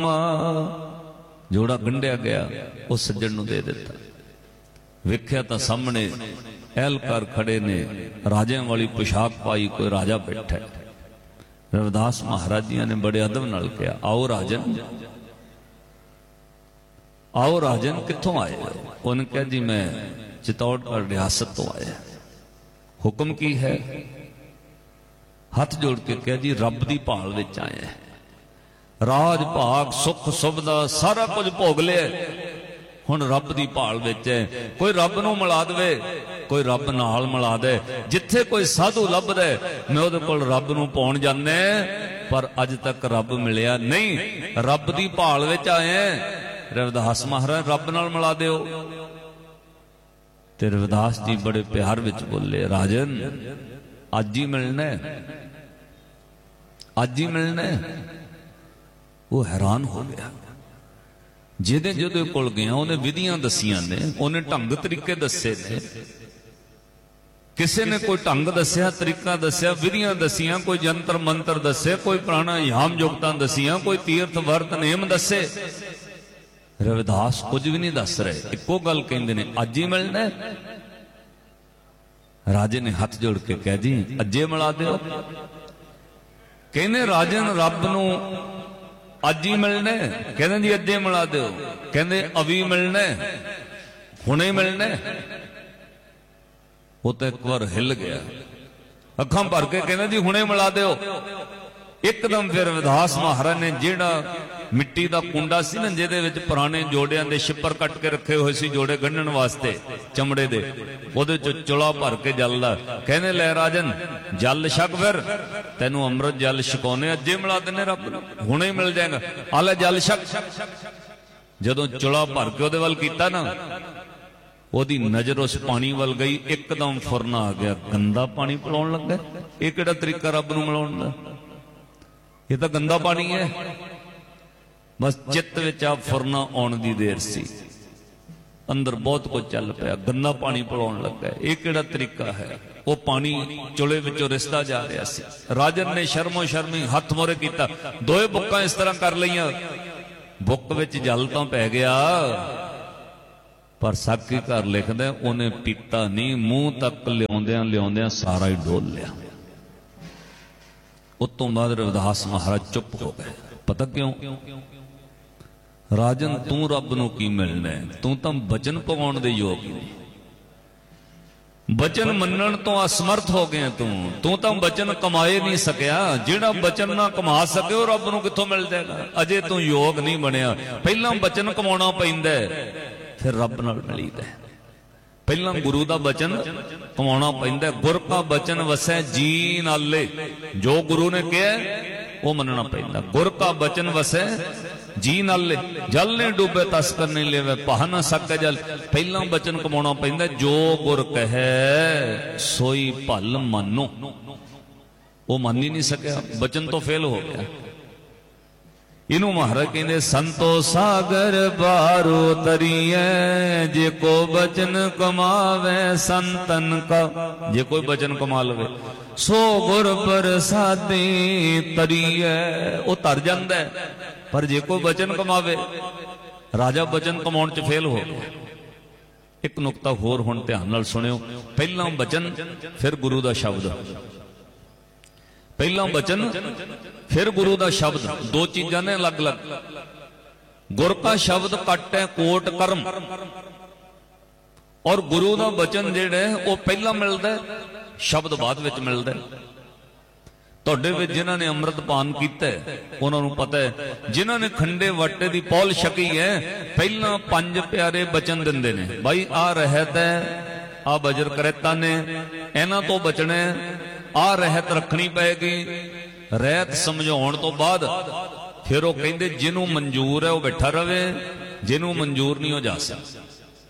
जोड़ा गंढिया गया वो सज्जन नूं दे दिता। वेख्या तां सामने एहलकार खड़े ने, राजियां वाली पोशाक पाई, कोई राजा बैठा है। रविदास महाराज जी ने बड़े अदब नाल कहा, आओ राजन, आओ राजन, कित्थों आए हो? उन्होंने कहा, जी मैं चित्तौड़गढ़ रियासत तो आया। हुक्म की है? हाथ जोड़ के कहा, जी रब दी भाल विच आए हैं। राज भाग सुख सुविधा सारा कुछ भोग लिया, हुण रब दी भाल विच है। कोई रब नूं मिला दे, कोई रब नाल मिला दे। जिथे कोई साधु लभदा मैं उहदे कोल रब नूं पाउण जांदे, पर अज तक रब मिलिया नहीं। रब दी भाल विच आए हैं। रविदास महाराज रब नाल मिला दिओ। ते रविदास जी बड़े प्यार विच बोले, राजन अज ही मिलना है, अज ही मिलना है। वो हैरान हो गया। जिहदे जिहदे कोल गया उन्हें विधियां दसियां ने, उन्हें ढंग तरीके दसे ने। किसी ने कोई ढंग दसिया, तरीका दसिया, विधियां दसियां, कोई जंतर मंत्र दसे, कोई प्राणायाम युक्तां दसियां, कोई तीर्थ वर्त नेम दसे। रविदास कुछ भी नहीं दस रहे, इको गल कहंदे ने, अज ही मिलना है। राजे ने हाथ जोड़ के कह, जी अजे मिला दिओ। कहने राजन रब नूं अज ही मिलना है? कहते जी अजे मिला दो। कहते अभी मिलना है, हुणे मिलना है। वो तो एक बार हिल गया, अखां भर के कहते जी हुणे मिला दो। एकदम फिर रविदास महाराज ने जेड़ा मिट्टी का कुंडा सी ना, जिहदे विच पुराने जोड़ियां दे छिपर कट के रखे हुए सी जोड़े गंढण वास्ते चमड़े दे, उहदे चों चुला भर के जल दा। कहने ले राजन जल छक, फिर तैनू अमृत जल छकाउने, अजे मिला देने रब नूं, हुणे ही मिल जाएगा। आले जल छक। जदों चुला भर के उहदे वल कीता ना, ओहदी नजर उस पानी वल गई, एकदम फुरना आ गया, गंदा पानी पिलाउण लगा। ये किहड़ा तरीका रब नूं मिलाउण दा? ये तो गंदा पानी है। बस चित्त विच आ फुरना आउण दी देर सी, अंदर बहुत कुछ चल पिया, गंदा पानी पिलाउण लगा। ये किहड़ा तरीका है? वो पानी चुले विचों रिसदा जा रहा सी। राजन ने शर्मो शर्मी हथ मोरे कीता, दोए बुक्कां इस तरह कर लईआं, बुक विच जल तां पै गया, पर साकी घर लिखदा उन्हें पीता नहीं, मूंह तक लिआउंदिआं लिआउंदिआं सारा ही डोल लिया। उस तो बाद रविदास महाराज चुप हो गए। पता क्यों? राजन तू रब नूं की मिलना है? तू तां बचन पवाउण दे योग नहीं, बचन मनण तो असमर्थ हो गए। तू तां बचन कमाए नहीं सकिया। जिहड़ा बचन ना कमा सके वो रब नूं कित्थों मिल जाएगा? अजे तू योग नहीं बनिया। पहला बचन कमाउणा पैंदा है, फिर रब नाल मिलीदा है। पहला गुरु का बचन कमाउणा पैंदा है। गुर का बचन वसै जी नाले, जो गुरु ने कहा वो मनना पैंदा। गुर का बचन वसै जी नाले, जल ने डूबे तस्कर नहीं लेवे, पहा ना सके जल। पहला बचन कमाउणा पैंदा, जो गुर कहे सोई भल मानो। वो मान ही नहीं सकिया, बचन तो फेल हो गया। इनू महाराज कहते, संतो सागर बारो तरिए, जे को बचन कमावे संतन का। जे कोई बचन कमा लवे सो गुर प्रसादी तरिए, वो तर जांदा है। पर जे कोई बचन कमावे, राजा बचन कमाउण च फेल हो गया। एक नुकता होर हुण ध्यान नाल सुनियो। पहला बचन फिर गुरु दा शब्द, पहला बचन फिर गुरु दा शब्द, दो चीजां ने अलग अलग। गुर का शब्द कट है कोट कर्म, और गुरु दा बचन जिहड़ा वो पहला मिलदा है, शब्द बाद विच मिलदा है। तुहाडे विच जिन्हां ने अमृत पान कीता है उन्हां नूं पता है, जिन्हां ने खंडे वाटे दी पौल छकी है, पहला 5 प्यारे बचन दिंदे ने, भाई आ रहत है, आ बजर करैता ने, इन्हां तो बचना है, आ रहत रखनी पैगी। रहत समझाउण तो बाद फिर वो कहंदे जिन्हों मंजूर है वो बैठा रहे, जिन्हों मंजूर नहीं हो जा सकता।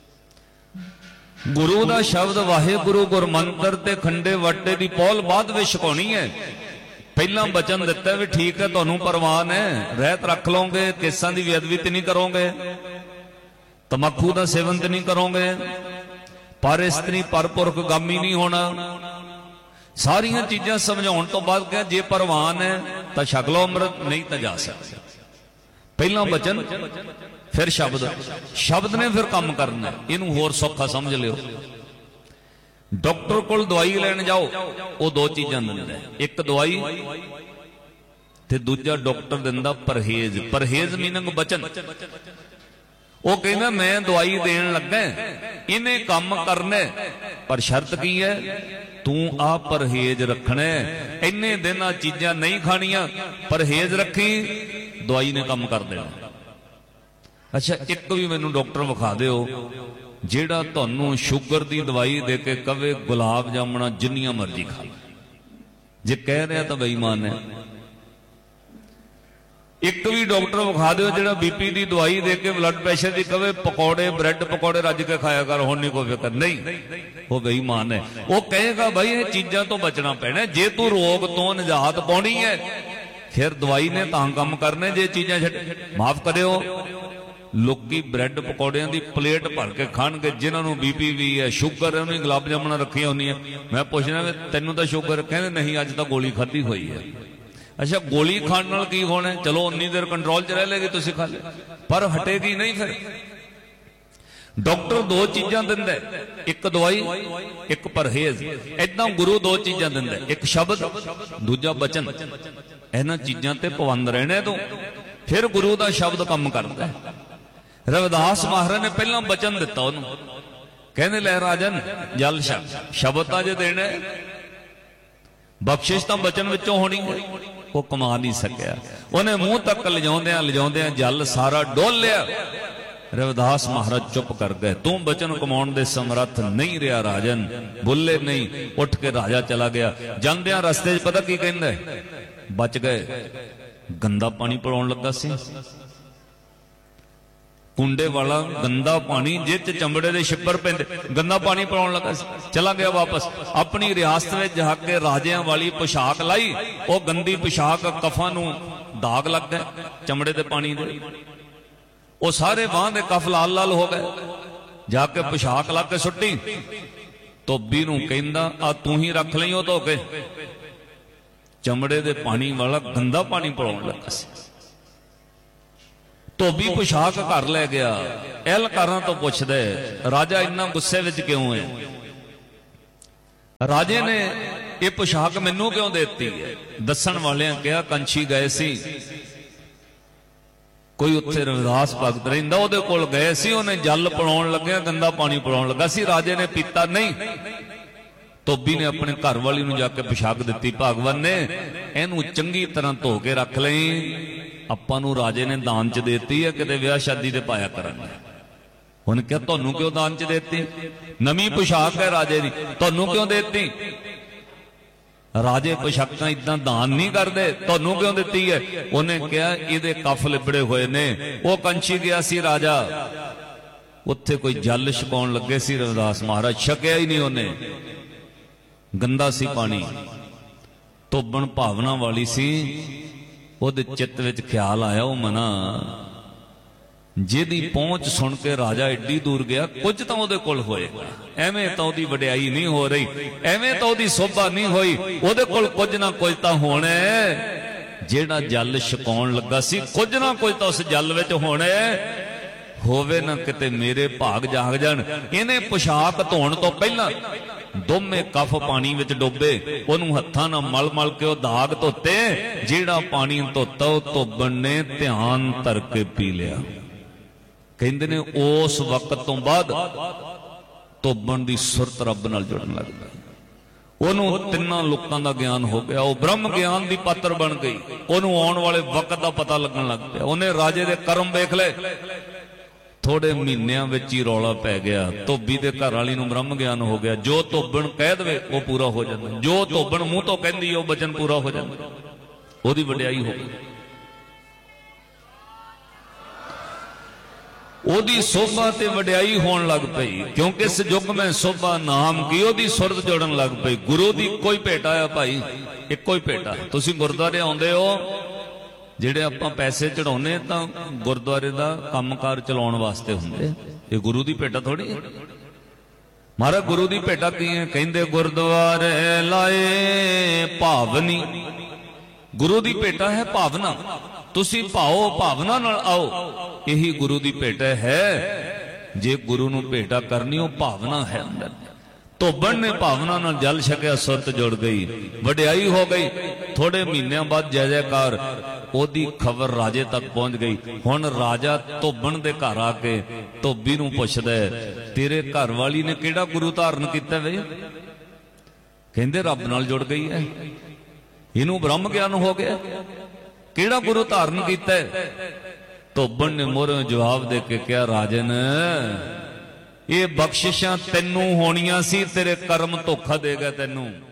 गुरु दा शब्द वाहिगुरु गुरमंत्र ते खंडे वाटे दी पौल बाद में छकाउणी है। पहला बचन दिता भी ठीक है, तुहानूं परवान है, रहत रख लोगे, केसां दी बेअदबी ते नहीं करोगे, तंबाकू दा सेवन ते नहीं करोगे, पर स्त्री परपुरख गामी नहीं होना। सारिया चीजां समझाउण तो बाद कहा जे परवान है तो छक लो अमृत, नहीं तो जा सकते। पहला बचन फिर शब्द, शब्द ने फिर काम करना। इनू होर सौखा समझ लियो। डॉक्टर कोल दवाई लैन जाओ, वो दो चीज़ां दिंदा, एक दवाई ते दूजा डॉक्टर दिंदा परहेज। परहेज मीनिंग बचन। वो कहना मैं दवाई देन लगा, इन्हें काम करना, पर शर्त की है तू आ परहेज रखना, इन्ने दिन आ चीज़ां नहीं खानियां, परहेज रखी, दवाई ने काम कर देना। अच्छा, एक भी मैनू डॉक्टर विखा दिओ जेड़ा तुहानू शुगर की दवाई दे के कवे गुलाब जामुना जिन्नियां मर्जी खा, जे कह रहा तो बेईमान है। एक भी डॉक्टर विखा दो जेड़ा बीपी की दवाई दे के ब्लड प्रेशर की कवे पकौड़े ब्रेड पकौड़े रज के खाया कर, हुण नहीं कोई फिक्र, नहीं, वो बेईमान है। वो कहेगा भाई ये चीज़ों तो बचना पैना, जे तू रोग तो निजात पानी है फिर दवाई ने तां काम करने, जे चीज़ां छड्ड। माफ करियो, लोकी ब्रेड पकौड़ियां की प्लेट भर के खाणगे, जिन्होंने बीपी भी है, शुगर है, उन्हें गुलाब जामुना रखी होनी है। मैं पूछना तेनों तो शुगर, कहते नहीं अज तो गोली खाधी हुई है। अच्छा, गोली खाण नाल की होना, चलो उन्नी देर कंट्रोल च रह लेगी, तुसीं खा ले, पर हटेगी नहीं। फिर डॉक्टर दो चीज़ां दिंदा, एक दवाई एक परहेज। इदां गुरु दो चीज़ां दिंदा, एक शब्द दूजा बचन। इन्हां चीज़ां ते पाबंद रहने तो फिर गुरु का शब्द काम करता है। रविदास महाराज ने पहला बचन दिता उन्होंने, कहने लै राजन जल शब्द अज देना, बख्शिश तो बचन विचों होनी है। वो कमा नहीं सकिया, उन्हें मुंह तक लिजाउंदियां जल सारा डोल लिया। रविदास महाराज चुप कर गए। तू बचन कमाउण दे समर्थ नहीं रहा राजन, बुले नहीं। उठ के राजा चला गया। जांदियां रस्ते च पता की कहंदा है, बच गए। गंदा पानी पिलाउण लगा सी, कुंडे वाला गंदा पानी जिच चमड़े दे छिपर पैंदे, गंदा पानी पिलाउण लगा सी। चला गया वापस अपनी रियासत में जाके राजियां वाली पोशाक लाई, वो गंदी पोशाक कफां नूं दाग लग गए चमड़े दे पानी दे, वो सारे बांह दे कफ लाल लाल हो गए। जाके पोशाक ला के सुट्टी, धोबी नूं कहंदा आ तू ही रख लई ओ धो के। चमड़े दे पानी वाला गंदा पानी पिलाउण लगा सी। धोबी पोशाक घर लै गया। एहलकारां तो पुछदे राजा इन्ना गुस्से विच क्यों है? राजे ने ये पोशाक मैनू क्यों देती है? दसन वालियां कहा कंछी गए सी, कोई उत्थे रविदास भगत रहिंदा ओहदे कोल गए सी, उन्हें जल पिलाउण लग्या गंदा पानी पिलाउण लगा सी। राजे ने पीता नहीं। धोबी ने अपने घर वाली नूं जाके पोशाक दित्ती, भगवान ने इहनूं चंगी तरह धो के रख लई, आपां नूं राजे ने दान च देती है, किते विआह शादी ते पाया करांगे। उन्हें क्या तुहानूं क्यों दान च देती? नवीं पोशाक है राजे दी, तुहानूं क्यों देती? राजे पोशाकां इदां दान नहीं करते, तुहानूं क्यों दित्ती है? उन्हें कहा इहदे कफ लिबड़े हुए ने। वो कंछी गया सी राजा, उत्थे कोई जल छकाउण लगे सी रविदास महाराज, छकिया ही नहीं उन्हें, गंदा सी पानी। धोबण भावना वाली सी, ਉਹਦੇ चित्त विच ख्याल आया वो मना जिहदी पहुंच सुन के राजा एडी दूर गया, कुछ तो ਉਹਦੇ कोल होएगा, एवें तो ਉਹਦੀ वडियाई नहीं हो रही, एवें तो ਉਹਦੀ शोभा नहीं होई, ਉਹਦੇ कोल कुछ ना कुछ तो होना है। ਜਿਹੜਾ जल छकाउण लगा सी कुछ ना कुछ तो उस जल विच होना है, होवे ना किते मेरे भाग जाग जाण। इहने पोशाक धोण तो पहला दोमे कफ पानी विच डोबे, उन्होंने हत्थां नाल मल मल के वो दाग धोते। जिहड़ा पानी धोता वो धोबण ने ध्यान धर के पी लिया। कहंदे ने उस वक्त तो बाद धोबण दी सुरत रब नाल जुड़न लग गई। उन्होंने तिन्नां लोकां दा ज्ञान हो गया, वो ब्रह्म ज्ञान दी पात्र बन गई। उन्होंने आउण वाले वक्त दा पता लगन लग पिया। उन्हें राजे दे कर्म वेख ले, थोड़े महीनों में ही रौला पै गया। धोबी के घर वाली नूं ब्रह्म ज्ञान हो गया। जो धोबण कह दे वो पूरा हो जाता, जो धोबण मूँह तो कहती है वो वचन पूरा हो जाता, ओदी वडियाई हो गई, ओदी शोभा ते वडियाई होण लग पई। क्योंकि इस युग में शोभा नाम की ओदी सुरत जोड़न लग पई। गुरु दी कोई भेटा है भाई, एक कोई भेटा। तुसीं गुरद्वारे आउंदे हो, ਜਿਹੜੇ ਆਪਾਂ ਪੈਸੇ ਚੜਾਉਨੇ ਤਾਂ ਗੁਰਦੁਆਰੇ ਦਾ ਕੰਮਕਾਰ ਚਲਾਉਣ ਵਾਸਤੇ ਹੁੰਦੇ, ਇਹ ਗੁਰੂ ਦੀ ਭੇਟਾ ਥੋੜੀ ਹੈ। ਮਹਾਰਾਜ ਗੁਰੂ ਦੀ ਭੇਟਾ ਕੀ ਹੈ? ਕਹਿੰਦੇ ਗੁਰਦੁਆਰੇ ਲਾਏ ਭਾਵਨੀ। ਗੁਰੂ ਦੀ ਭੇਟਾ ਹੈ ਭਾਵਨਾ। ਤੁਸੀਂ ਭਾਓ ਭਾਵਨਾ ਨਾਲ ਆਓ, ਇਹੀ ਗੁਰੂ ਦੀ ਭੇਟ ਹੈ। ਜੇ ਗੁਰੂ ਨੂੰ ਭੇਟਾ ਕਰਨੀ ਉਹ ਭਾਵਨਾ ਹੈ ਅੰਦਰ। ਧੋਬਣ ਨੇ ਭਾਵਨਾ ਨਾਲ ਜਲ ਛਕਿਆ, ਸੁਰਤ ਜੁੜ ਗਈ, ਵਡਿਆਈ ਹੋ ਗਈ। ਥੋੜੇ ਮਹੀਨਿਆਂ ਬਾਅਦ ਜੈ ਜੈਕਾਰ, ਉਹਦੀ ਖਬਰ ਰਾਜੇ ਤੱਕ ਪਹੁੰਚ ਗਈ। ਹੁਣ ਰਾਜਾ ਧੋਬਣ ਦੇ ਘਰ ਆ ਕੇ ਧੋਬੀ ਨੂੰ ਪੁੱਛਦਾ, ਤੇਰੇ ਘਰ ਵਾਲੀ ਨੇ ਕਿਹੜਾ ਗੁਰੂ ਧਾਰਨ ਕੀਤਾ ਵੇ? ਕਹਿੰਦੇ ਰੱਬ ਨਾਲ ਜੁੜ ਗਈ ਹੈ, ਇਹਨੂੰ ਬ੍ਰਹਮ ਗਿਆਨ ਹੋ ਗਿਆ। ਕਿਹੜਾ ਗੁਰੂ ਧਾਰਨ ਕੀਤਾ? ਧੋਬਣ ਨੇ ਮੋਹਰੋਂ ਜਵਾਬ ਦੇ ਕੇ ਕਿਹਾ, ਰਾਜਨ ਇਹ ਬਖਸ਼ਿਸ਼ਾਂ ਤੈਨੂੰ ਹੋਣੀਆਂ ਸੀ, ਤੇਰੇ ਕਰਮ ਧੋਖਾ ਦੇ ਗਏ ਤੈਨੂੰ।